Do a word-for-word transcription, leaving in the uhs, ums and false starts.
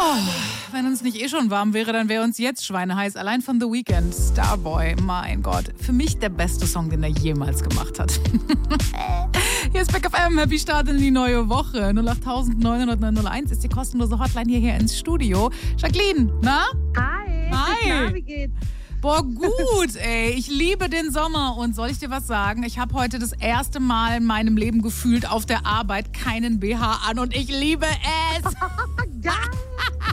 Wenn uns nicht eh schon warm wäre, dann wäre uns jetzt schweineheiß. Allein von The Weeknd, Starboy, mein Gott. Für mich der beste Song, den er jemals gemacht hat. Hier ist Back F M, Happy Start in die neue Woche. null acht neun null null null eins ist die kostenlose Hotline hierher ins Studio. Jacqueline, na? Hi. Hi. Na, wie geht's? Boah, gut, ey. Ich liebe den Sommer. Und soll ich dir was sagen? Ich habe heute das erste Mal in meinem Leben gefühlt auf der Arbeit keinen B H an und ich liebe es. Geil.